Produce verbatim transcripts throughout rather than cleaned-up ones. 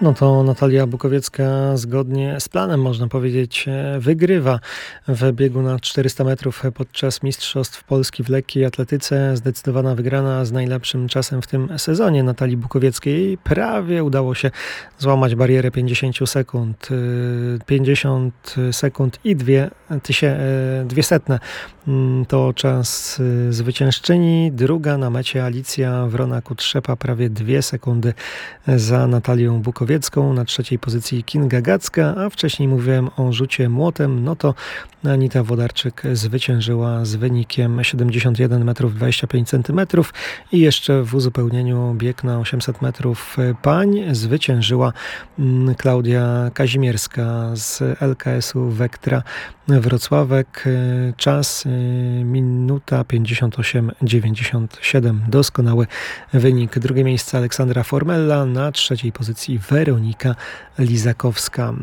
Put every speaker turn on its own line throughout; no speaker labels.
No to Natalia Bukowiecka zgodnie z planem, można powiedzieć, wygrywa w biegu na czterysta metrów podczas Mistrzostw Polski w lekkiej atletyce. Zdecydowana wygrana z najlepszym czasem w tym sezonie Natalii Bukowieckiej. Prawie udało się złamać barierę pięćdziesiąt sekund. pięćdziesiąt sekund i dwie, tysie, dwie setne to czas zwyciężczyni. Druga na mecie Alicja Wrona-Kutrzepa, prawie dwie sekundy za Natalią Bukowiecką. Na trzeciej pozycji Kinga Gacka, a wcześniej mówiłem o rzucie młotem, no to Anita Włodarczyk zwyciężyła z wynikiem siedemdziesiąt jeden metrów dwadzieścia pięć centymetrów i jeszcze w uzupełnieniu bieg na osiemset metrów pań zwyciężyła Klaudia Kazimierska z L K S-u Vectra Wrocławek. Czas minuta pięćdziesiąt osiem dziewięćdziesiąt siedem. Doskonały wynik. Drugie miejsce Aleksandra Formella, na trzeciej pozycji Weronika Lizakowska.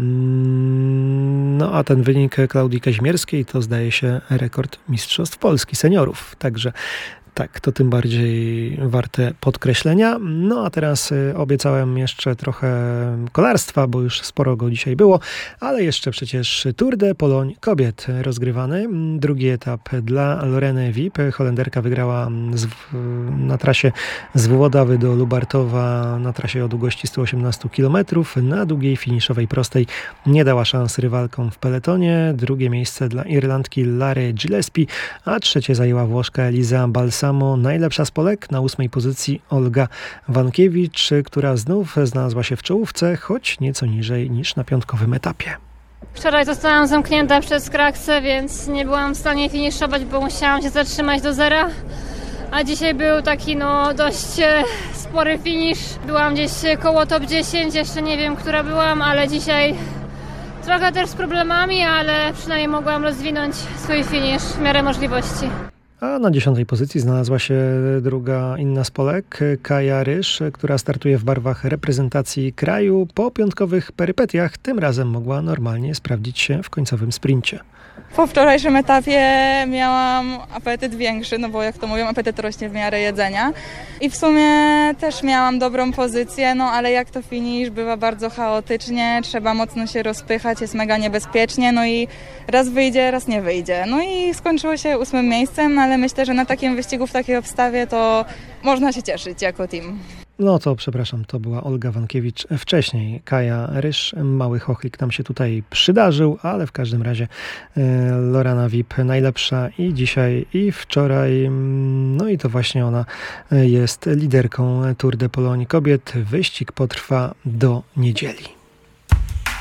No a ten wynik Klaudii Kazimierskiej to zdaje się rekord Mistrzostw Polski seniorów. Także tak, to tym bardziej warte podkreślenia. No a teraz obiecałem jeszcze trochę kolarstwa, bo już sporo go dzisiaj było, ale jeszcze przecież Tour de Pologne kobiet rozgrywany. Drugi etap dla Loreny Wiip. Holenderka wygrała z, na trasie z Włodawy do Lubartowa na trasie o długości sto osiemnaście kilometrów. Na długiej finiszowej prostej nie dała szans rywalkom w peletonie. Drugie miejsce dla Irlandki Lary Gillespie, a trzecie zajęła Włoszka Eliza Balsamo. Najlepsza z Polek, na ósmej pozycji Olga Wankiewicz, która znów znalazła się w czołówce, choć nieco niżej niż na piątkowym etapie.
Wczoraj zostałam zamknięta przez kraksę, więc nie byłam w stanie finiszować, bo musiałam się zatrzymać do zera. A dzisiaj był taki no dość spory finisz. Byłam gdzieś koło top dziesięć, jeszcze nie wiem, która byłam, ale dzisiaj trochę też z problemami, ale przynajmniej mogłam rozwinąć swój finisz w miarę możliwości.
A na dziesiątej pozycji znalazła się druga inna z Polek, Kaja Rysz, która startuje w barwach reprezentacji kraju. Po piątkowych perypetiach tym razem mogła normalnie sprawdzić się w końcowym sprincie.
Po wczorajszym etapie miałam apetyt większy, no bo jak to mówią, apetyt rośnie w miarę jedzenia. I w sumie też miałam dobrą pozycję, no ale jak to finisz, bywa bardzo chaotycznie, trzeba mocno się rozpychać, jest mega niebezpiecznie, no i raz wyjdzie, raz nie wyjdzie. No i skończyło się ósmym miejscem, ale myślę, że na takim wyścigu, w takiej obstawie to można się cieszyć jako team.
No to przepraszam, to była Olga Wankiewicz. Wcześniej Kaja Rysz, mały chochlik nam się tutaj przydarzył, ale w każdym razie e, Lorena Wiip najlepsza i dzisiaj, i wczoraj. No i to właśnie ona jest liderką Tour de Pologne kobiet. Wyścig potrwa do niedzieli.